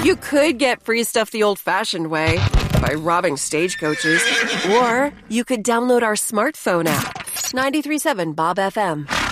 You could get free stuff the old-fashioned way by robbing stagecoaches. Or you could download our smartphone app, 93.7 Bob FM.